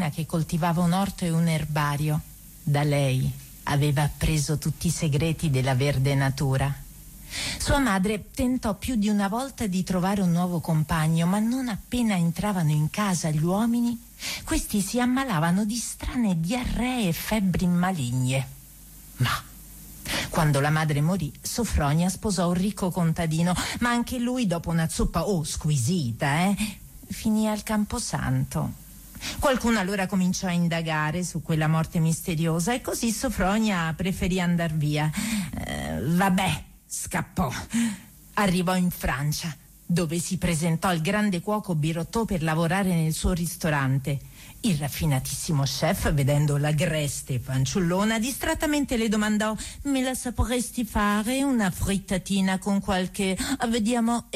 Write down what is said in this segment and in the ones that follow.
contadina che coltivava un orto e un erbario. Da lei aveva appreso tutti i segreti della verde natura. Sua madre tentò più di una volta di trovare un nuovo compagno, ma non appena entravano in casa gli uomini, questi si ammalavano di strane diarree e febbri maligne. Ma quando la madre morì, Sofronia sposò un ricco contadino, ma anche lui, dopo una zuppa squisita, finì al Camposanto. Qualcuno allora cominciò a indagare su quella morte misteriosa e così Sofronia preferì andar via. Vabbè, scappò. Arrivò in Francia, dove si presentò al grande cuoco Birotteau per lavorare nel suo ristorante. Il raffinatissimo chef, vedendo l'agreste fanciullona, distrattamente le domandò: me la sapresti fare una frittatina con qualche, vediamo,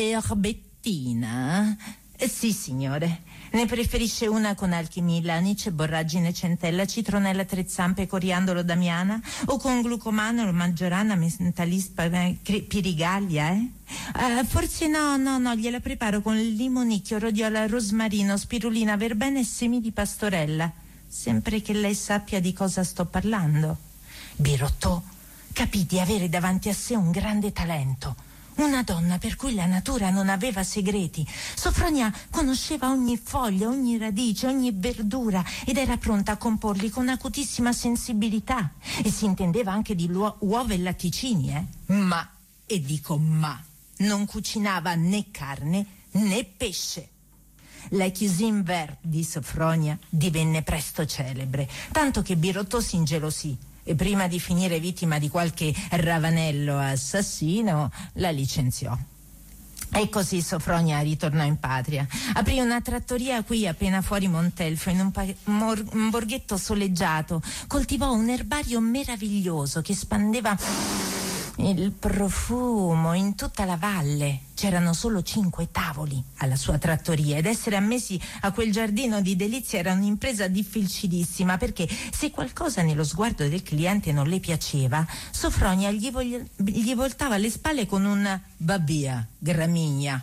erbettina? Sì, signore. Ne preferisce una con alchimilla, anice, borragine, centella, citronella, tre zampe, coriandolo, damiana, o con glucomano, maggiorana, mentalispa, pirigallia, forse no, gliela preparo con limonicchio, rodiola, rosmarino, spirulina, verbena e semi di pastorella, sempre che lei sappia di cosa sto parlando. Birotteau capì di avere davanti a sé un grande talento. Una donna per cui la natura non aveva segreti. Sofronia conosceva ogni foglia, ogni radice, ogni verdura ed era pronta a comporli con acutissima sensibilità. E si intendeva anche di uova e latticini, Ma, e dico ma, non cucinava né carne né pesce. La cuisine verte di Sofronia divenne presto celebre, tanto che Birotteau si ingelosì e prima di finire vittima di qualche ravanello assassino la licenziò. E così Sofronia ritornò in patria. Aprì una trattoria qui appena fuori Montelfo, in un borghetto soleggiato. Coltivò un erbario meraviglioso che spandeva il profumo in tutta la valle. C'erano solo 5 tavoli alla sua trattoria ed essere ammessi a quel giardino di delizia era un'impresa difficilissima, perché se qualcosa nello sguardo del cliente non le piaceva, Sofronia gli voltava le spalle con un "va via, gramigna".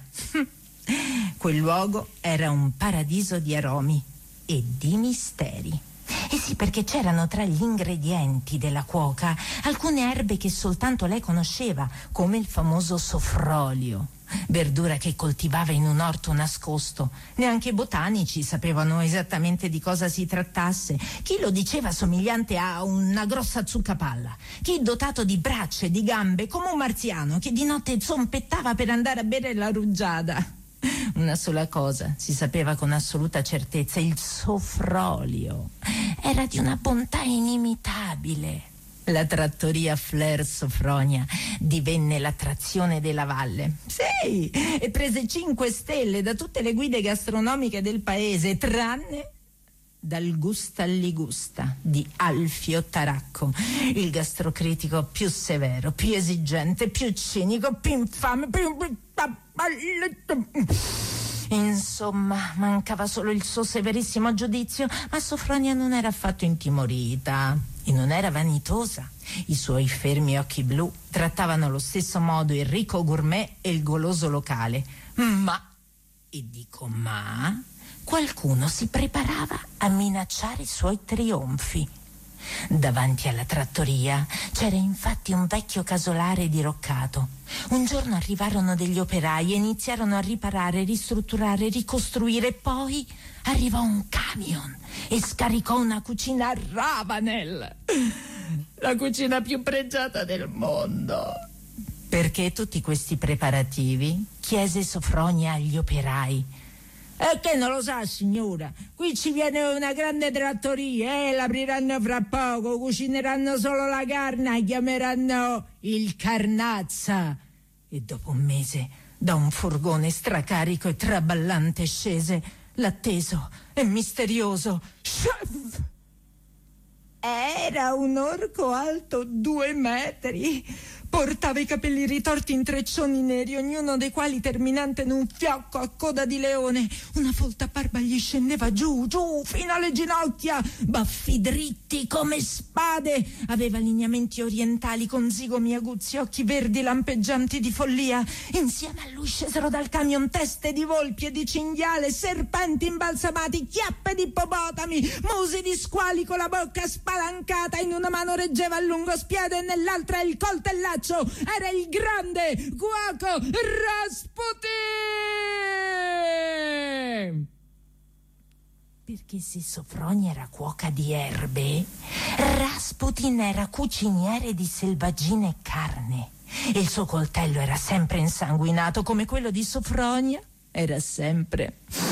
Quel luogo era un paradiso di aromi e di misteri. Eh sì, perché c'erano tra gli ingredienti della cuoca alcune erbe che soltanto lei conosceva, come il famoso sofrolio, verdura che coltivava in un orto nascosto. Neanche i botanici sapevano esattamente di cosa si trattasse. Chi lo diceva somigliante a una grossa zuccapalla, chi dotato di braccia e di gambe come un marziano che di notte zompettava per andare a bere la rugiada. Una sola cosa si sapeva con assoluta certezza: il sofrolio era di una bontà inimitabile. La trattoria Flair Sofronia divenne l'attrazione della valle. Sì, e prese 5 stelle da tutte le guide gastronomiche del paese, tranne dal Gusta Ligusta di Alfio Taracco, il gastrocritico più severo, più esigente, più cinico, più infame, più... Insomma, mancava solo il suo severissimo giudizio, ma Sofronia non era affatto intimorita e non era vanitosa. I suoi fermi occhi blu trattavano allo stesso modo il ricco gourmet e il goloso locale. Ma, e dico ma, qualcuno si preparava a minacciare i suoi trionfi. Davanti alla trattoria c'era infatti un vecchio casolare diroccato. Un giorno arrivarono degli operai e iniziarono a riparare, ristrutturare, ricostruire. Poi arrivò un camion e scaricò una cucina a Ravanel, la cucina più pregiata del mondo. Perché tutti questi preparativi? Chiese Sofronia agli operai. E che non lo sa, signora? Qui ci viene una grande trattoria, l'apriranno fra poco, cucineranno solo la carne, chiameranno il Carnazza. E dopo un mese, da un furgone stracarico e traballante scese l'atteso e misterioso chef. Era un orco alto 2 metri, Portava i capelli ritorti in treccioni neri, ognuno dei quali terminante in un fiocco a coda di leone. Una folta barba gli scendeva giù, fino alle ginocchia. Baffi dritti come spade. Aveva lineamenti orientali con zigomi aguzzi, occhi verdi lampeggianti di follia. Insieme a lui scesero dal camion teste di volpi e di cinghiale, serpenti imbalsamati, chiappe di ippopotami, musi di squali con la bocca spalancata. In una mano reggeva il lungo spiede e nell'altra il coltellaccio. Era il grande cuoco Rasputin! Perché se Sofronia era cuoca di erbe, Rasputin era cuciniere di selvaggina e carne. E il suo coltello era sempre insanguinato come quello di Sofronia. Era sempre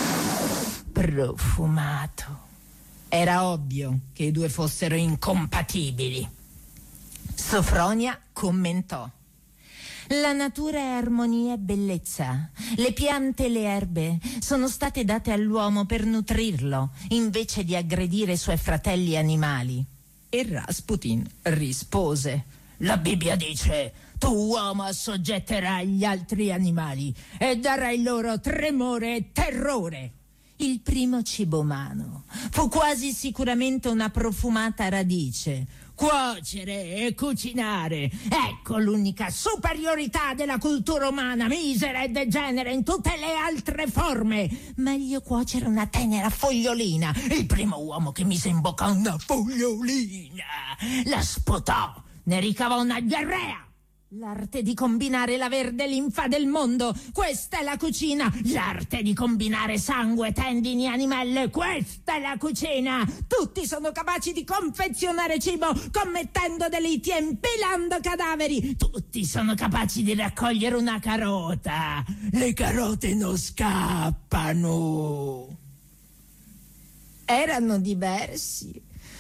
profumato. Era ovvio che i due fossero incompatibili. Sofronia commentò: la natura è armonia e bellezza. Le piante e le erbe sono state date all'uomo per nutrirlo, invece di aggredire i suoi fratelli animali. E Rasputin rispose: la Bibbia dice: tu uomo assoggetterai gli altri animali e darai loro tremore e terrore. Il primo cibo umano fu quasi sicuramente una profumata radice. Cuocere e cucinare, ecco l'unica superiorità della cultura umana, misera e degenera in tutte le altre forme. Meglio cuocere una tenera fogliolina. Il primo uomo che mise in bocca una fogliolina la sputò, ne ricavò una diarrea. L'arte di combinare la verde linfa del mondo, questa è la cucina. L'arte di combinare sangue, tendini, animelle, questa è la cucina. Tutti sono capaci di confezionare cibo commettendo delitti e impilando cadaveri. Tutti sono capaci di raccogliere una carota. Le carote non scappano. Erano diversi,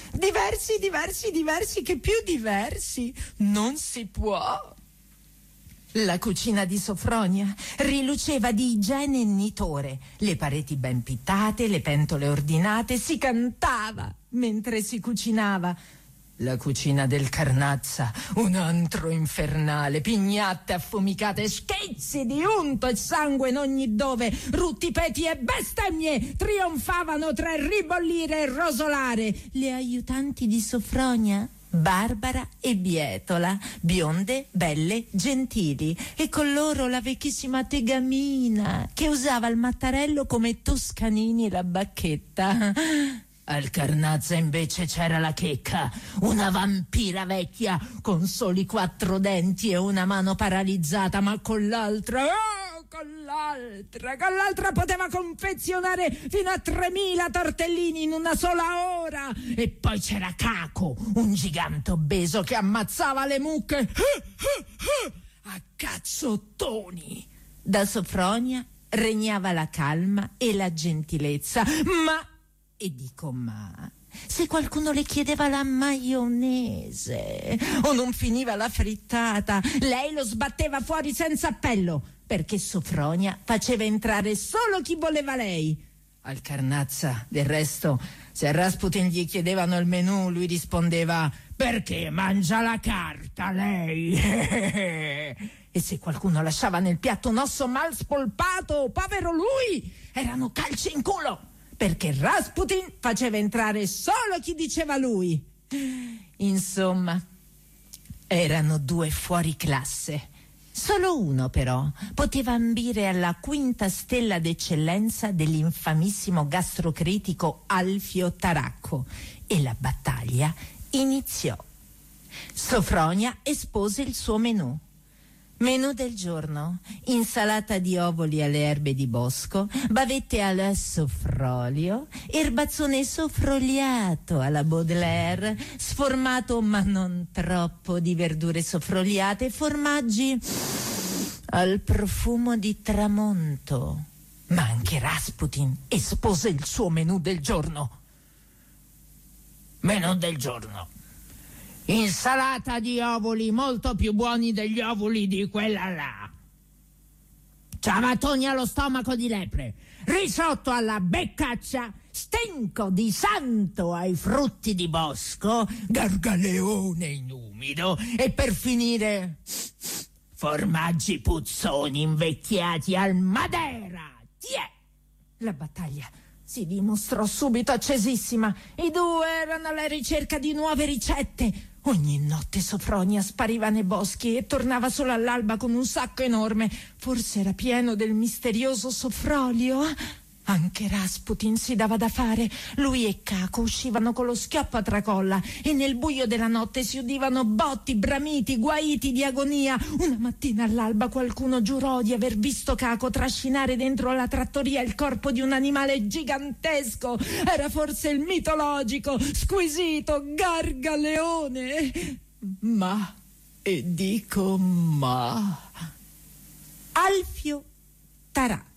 che più diversi non si può. La cucina di Sofronia riluceva di igiene e nitore, le pareti ben pittate, le pentole ordinate, si cantava mentre si cucinava. La cucina del Carnazza, un antro infernale, pignatte affumicate, schizzi di unto e sangue in ogni dove, ruttipeti e bestemmie trionfavano tra il ribollire e il rosolare. Le aiutanti di Sofronia, Barbara e Bietola, bionde, belle, gentili, e con loro la vecchissima Tegamina, che usava il mattarello come Toscanini la bacchetta. Al Carnazza invece c'era la Checca, una vampira vecchia con soli 4 denti e una mano paralizzata, ma con l'altra poteva confezionare fino a 3000 tortellini in una sola ora. E poi c'era Caco, un gigante obeso che ammazzava le mucche a cazzottoni. Da Sofronia regnava la calma e la gentilezza, ma se qualcuno le chiedeva la maionese o non finiva la frittata, lei lo sbatteva fuori senza appello, perché Sofronia faceva entrare solo chi voleva lei. Al Carnazza, del resto, se a Rasputin gli chiedevano il menù, lui rispondeva: perché mangia la carta lei? E se qualcuno lasciava nel piatto un osso mal spolpato, povero lui, erano calci in culo, perché Rasputin faceva entrare solo chi diceva lui. Insomma, erano 2 fuori classe. Solo uno, però, poteva ambire alla 5ª stella d'eccellenza dell'infamissimo gastrocritico Alfio Taracco, e la battaglia iniziò. Sofronia espose il suo menù. Menù del giorno: insalata di ovoli alle erbe di bosco, bavette al soffrolio, erbazzone soffroliato alla Baudelaire, sformato ma non troppo di verdure soffroliate, formaggi al profumo di tramonto. Ma anche Rasputin espose il suo menù del giorno. Menù del giorno: insalata di ovoli molto più buoni degli ovuli di quella là, ciabattoni allo stomaco di lepre, risotto alla beccaccia, stinco di santo ai frutti di bosco, gargaleone in uno. umido e per finire formaggi puzzoni invecchiati al Madera. Tiè! La battaglia si dimostrò subito accesissima. I due erano alla ricerca di nuove ricette. Ogni notte Sofronia spariva nei boschi e tornava solo all'alba con un sacco enorme. Forse era pieno del misterioso Sofrolio. Anche Rasputin si dava da fare. Lui e Caco uscivano con lo schioppo a tracolla e nel buio della notte si udivano botti, bramiti, guaiti di agonia. Una mattina all'alba qualcuno giurò di aver visto Caco trascinare dentro la trattoria il corpo di un animale gigantesco. Era forse il mitologico, squisito Gargaleone. Ma, e dico ma, Alfio Tarà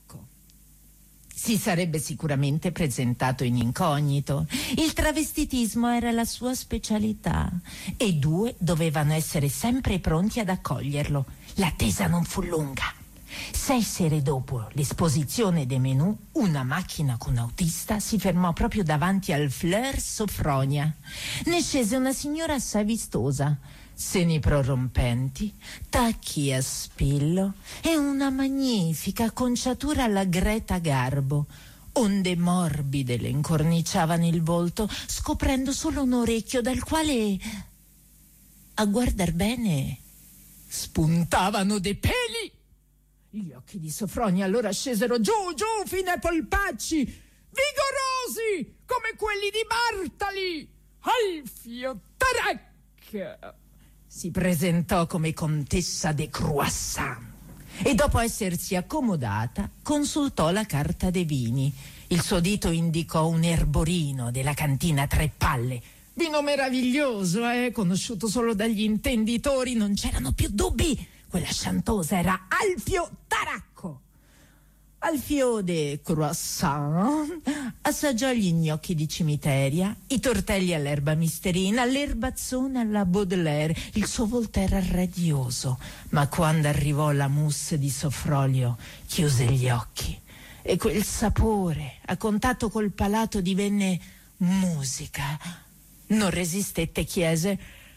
si sarebbe sicuramente presentato in incognito. Il travestitismo era la sua specialità e i due dovevano essere sempre pronti ad accoglierlo. L'attesa non fu lunga. 6 sere dopo l'esposizione dei menù, una macchina con autista si fermò proprio davanti al Fleur Sofronia. Ne scese una signora assai vistosa, seni prorompenti, tacchi a spillo e una magnifica acconciatura alla Greta Garbo. Onde morbide le incorniciavano il volto, scoprendo solo un orecchio dal quale, a guardar bene, spuntavano dei peli. Gli occhi di Sofronia allora scesero giù fino ai polpacci, vigorosi come quelli di Bartali. Alfio Tarà si presentò come contessa de Croissant e dopo essersi accomodata consultò la carta dei vini. Il suo dito indicò un erborino della cantina Tre Palle. Vino meraviglioso, conosciuto solo dagli intenditori, non c'erano più dubbi. Quella sciantosa era Alfio Taracco. Alfio de Croissant assaggiò gli gnocchi di cimiteria, i tortelli all'erba misterina, l'erbazzone alla Baudelaire. Il suo volto era radioso, ma quando arrivò la mousse di Sofrolio chiuse gli occhi e quel sapore a contatto col palato divenne musica. Non resistette e chiese: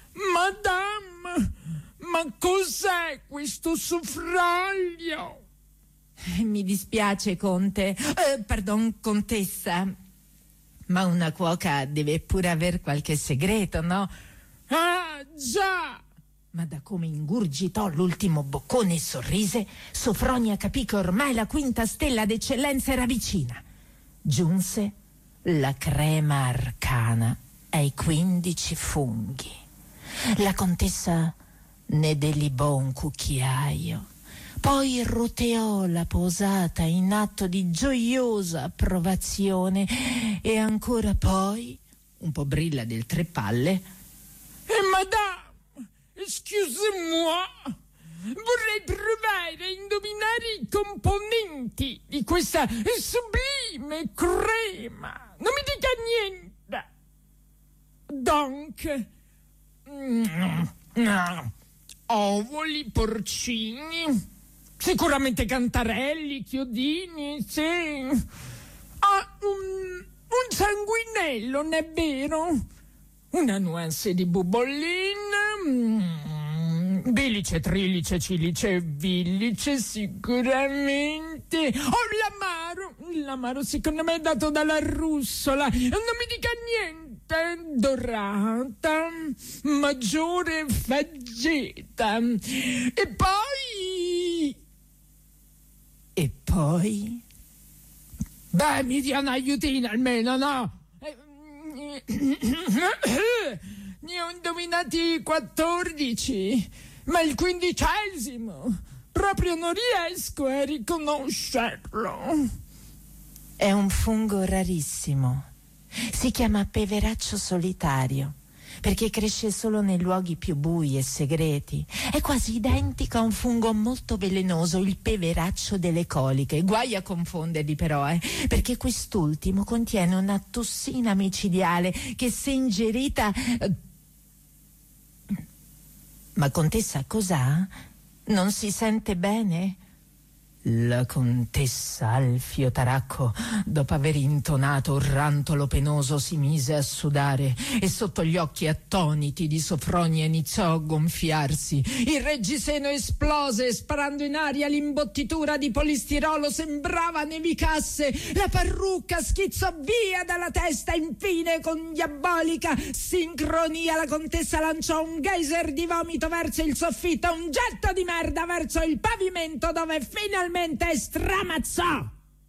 Madame, ma cos'è questo Sofrolio? Mi dispiace, conte. Pardon, contessa. Ma una cuoca deve pure aver qualche segreto, no? Ah, già! Ma da come ingurgitò l'ultimo boccone e sorrise, Sofronia capì che ormai la quinta stella d'eccellenza era vicina. Giunse la crema arcana ai 15 funghi. La contessa ne delibò un cucchiaio. Poi roteò la posata in atto di gioiosa approvazione e ancora poi, un po' brilla del Tre Palle: Madame, excusez-moi, vorrei provare a indovinare i componenti di questa sublime crema. Non mi dica niente. Donc, ovuli, porcini, sicuramente cantarelli, chiodini, sì. Ah, un sanguinello, non è vero? Una nuance di bubolina, bilice, trilice, cilice e villice, sicuramente. L'amaro secondo me è dato dalla russola. Non mi dica niente. Dorata, maggiore faggeta. E poi? Beh, mi dia un aiutino almeno, no? Ne ho indovinati 14, ma il 15° proprio non riesco a riconoscerlo. È un fungo rarissimo. Si chiama peveraccio solitario perché cresce solo nei luoghi più bui e segreti. È quasi identico a un fungo molto velenoso, il peveraccio delle coliche. Guai a confonderli però, perché quest'ultimo contiene una tossina micidiale che se ingerita... Ma contessa, cos'ha? Non si sente bene? La contessa Alfio Taracco, dopo aver intonato un rantolo penoso, si mise a sudare e sotto gli occhi attoniti di Sofronia iniziò a gonfiarsi. Il reggiseno esplose, sparando in aria l'imbottitura di polistirolo, sembrava nevicasse. La parrucca schizzò via dalla testa. Infine, con diabolica sincronia, la contessa lanciò un geyser di vomito verso il soffitto, un getto di merda verso il pavimento, dove finalmente stramazzò.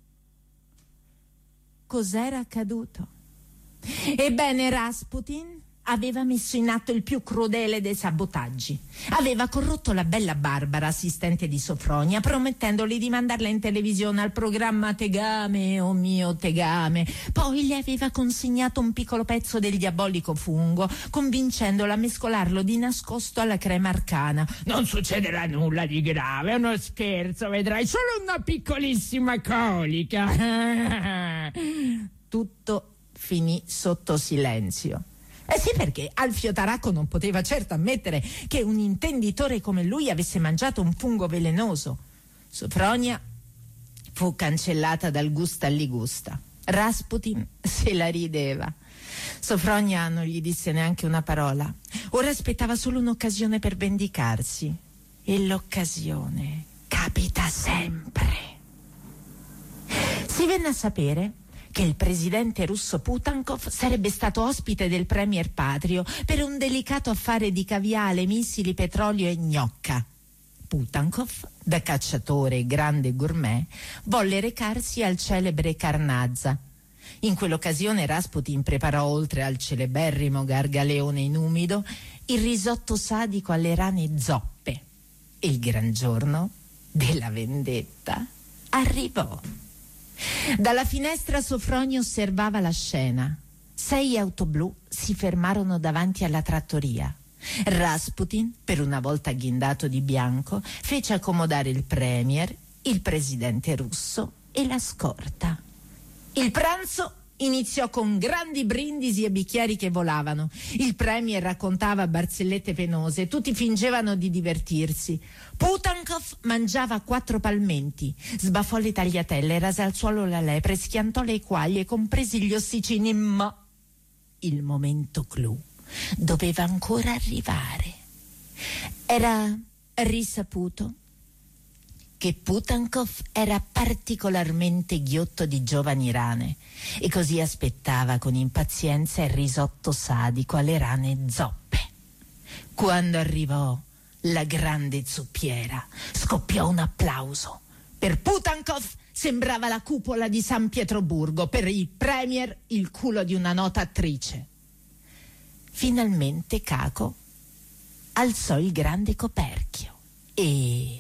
Cos'era accaduto? Ebbene, Rasputin aveva messo in atto il più crudele dei sabotaggi. Aveva corrotto la bella Barbara, assistente di Sofronia, promettendogli di mandarla in televisione al programma Tegame, oh mio Tegame. Poi gli aveva consegnato un piccolo pezzo del diabolico fungo, convincendola a mescolarlo di nascosto alla crema arcana. Non succederà nulla di grave, è uno scherzo, vedrai, solo una piccolissima colica. Tutto finì sotto silenzio. Eh sì, perché Alfio Taracco non poteva certo ammettere che un intenditore come lui avesse mangiato un fungo velenoso. Sofronia fu cancellata dal gusta all'igusta. Rasputin se la rideva. Sofronia non gli disse neanche una parola. Ora aspettava solo un'occasione per vendicarsi. E l'occasione capita sempre. Si venne a sapere che il presidente russo Putankov sarebbe stato ospite del premier patrio per un delicato affare di caviale, missili, petrolio e gnocca. Putankov, da cacciatore e grande gourmet, volle recarsi al celebre Carnazza. In quell'occasione Rasputin preparò, oltre al celeberrimo gargaleone in umido, il risotto sadico alle rane zoppe. E il gran giorno della vendetta arrivò. Dalla finestra Sofronia osservava la scena. 6 auto blu si fermarono davanti alla trattoria. Rasputin, per una volta ghindato di bianco, fece accomodare il premier, il presidente russo e la scorta. Il pranzo iniziò con grandi brindisi e bicchieri che volavano. Il premier raccontava barzellette penose, tutti fingevano di divertirsi. Putankov mangiava 4 palmenti, sbaffò le tagliatelle, rase al suolo la lepre, schiantò le equaglie, compresi gli ossicini, ma il momento clou doveva ancora arrivare. Era risaputo che Putankov era particolarmente ghiotto di giovani rane e così aspettava con impazienza il risotto sadico alle rane zoppe. Quando arrivò la grande zuppiera, scoppiò un applauso. Per Putankov sembrava la cupola di San Pietroburgo, per il premier il culo di una nota attrice. Finalmente Caco alzò il grande coperchio e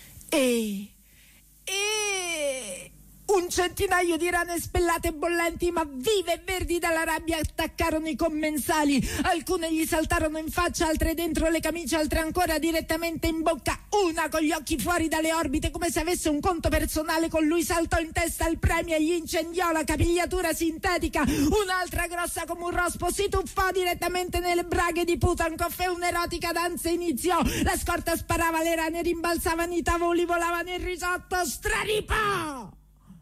un centinaio di rane spellate bollenti ma vive e verdi dalla rabbia attaccarono i commensali. Alcune gli saltarono in faccia, altre dentro le camicie, altre ancora direttamente in bocca. Una con gli occhi fuori dalle orbite come se avesse un conto personale con lui saltò in testa al premio e gli incendiò la capigliatura sintetica. Un'altra grossa come un rospo si tuffò direttamente nelle braghe di Putankov e un'erotica danza iniziò. La scorta sparava, le rane rimbalzavano, i tavoli volavano, il risotto straripò.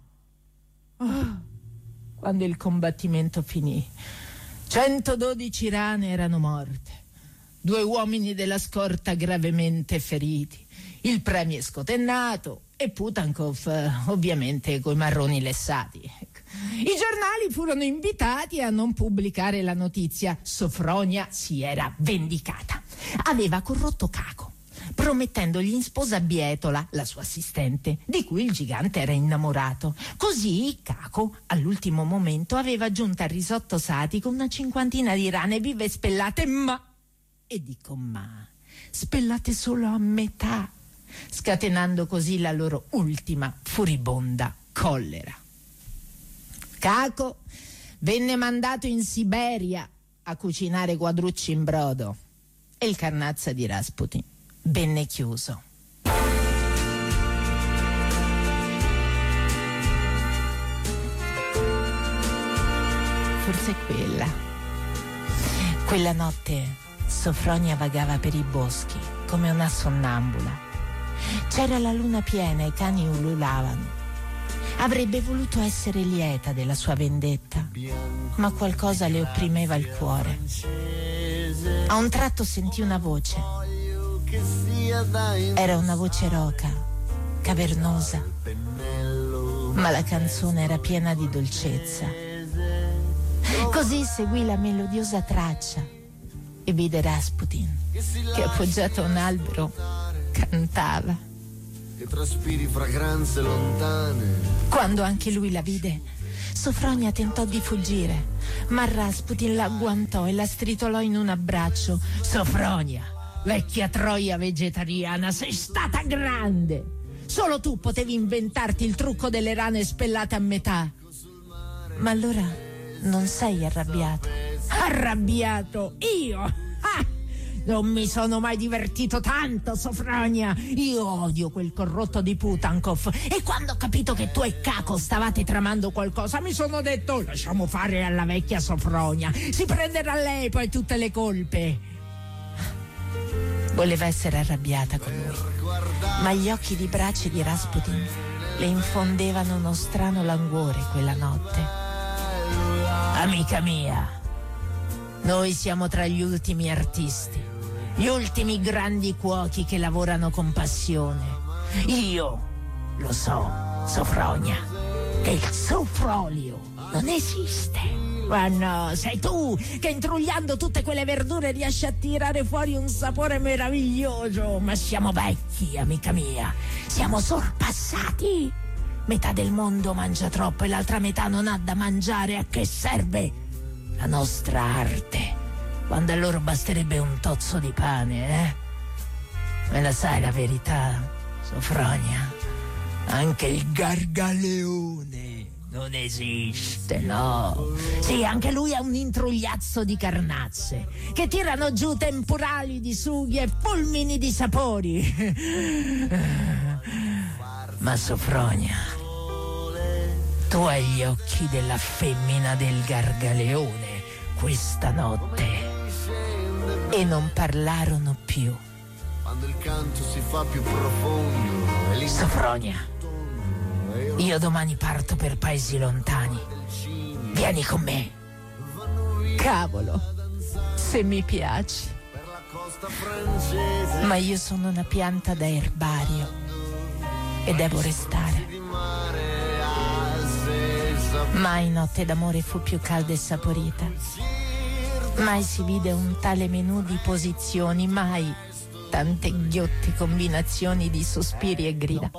Quando il combattimento finì, 112 rane erano morte, 2 uomini della scorta gravemente feriti, il premier scotennato e Putankov ovviamente coi marroni lessati. I giornali furono invitati a non pubblicare la notizia. Sofronia si era vendicata. Aveva corrotto Caco, promettendogli in sposa Bietola, la sua assistente, di cui il gigante era innamorato. Così Caco, all'ultimo momento, aveva aggiunto al risotto sadico una 50 di rane vive e spellate, e dico spellate solo a metà, scatenando così la loro ultima furibonda collera. Caco venne mandato in Siberia a cucinare quadrucci in brodo e il Carnazza di Rasputin venne chiuso. Forse quella notte Sofronia vagava per i boschi come una sonnambula. C'era la luna piena e i cani ululavano. Avrebbe voluto essere lieta della sua vendetta, ma qualcosa le opprimeva il cuore. A un tratto sentì una voce. Era una voce roca, cavernosa, ma la canzone era piena di dolcezza. Così seguì la melodiosa traccia e vide Rasputin che, appoggiato a un albero, cantava. Che traspiri fragranze lontane. Quando anche lui la vide, Sofronia tentò di fuggire, ma Rasputin la agguantò e la stritolò in un abbraccio. Sofronia, vecchia troia vegetariana, sei stata grande! Solo tu potevi inventarti il trucco delle rane spellate a metà. Ma allora non sei arrabbiato? Arrabbiato? Io? Ah! Non mi sono mai divertito tanto, Sofronia. Io odio quel corrotto di Putankov. E quando ho capito che tu e Caco stavate tramando qualcosa, mi sono detto: lasciamo fare alla vecchia Sofronia. Si prenderà lei poi tutte le colpe. Voleva essere arrabbiata con lui, ma gli occhi di brace di Rasputin le infondevano uno strano languore quella notte. Amica mia, noi siamo tra gli ultimi artisti, gli ultimi grandi cuochi che lavorano con passione. Io lo so, Sofronia, che il soffrolio non esiste. Ma no, sei tu che intrugliando tutte quelle verdure riesci a tirare fuori un sapore meraviglioso. Ma siamo vecchi, amica mia, siamo sorpassati. Metà del mondo mangia troppo e l'altra metà non ha da mangiare. A che serve la nostra arte, quando a loro basterebbe un tozzo di pane, eh? Me la sai la verità, Sofronia? Anche il gargaleone non esiste, no? Sì, anche lui è un intrugliazzo di carnazze che tirano giù temporali di sughi e fulmini di sapori. Ma Sofronia, tu hai gli occhi della femmina del gargaleone questa notte. E non parlarono più. Quando il canto si fa più profondo. Sofronia, io domani parto per paesi lontani. Vieni con me. Cavolo, se mi piaci. Ma io sono una pianta da erbario e devo restare. Mai notte d'amore fu più calda e saporita. Mai si vide un tale menù di posizioni, mai tante ghiotte combinazioni di sospiri e grida.